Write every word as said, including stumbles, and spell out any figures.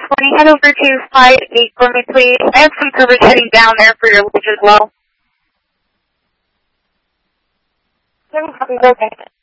twenty, head over to Flight eight for me, please. I have some coverage heading down there for your luggage as well. seven copies, okay.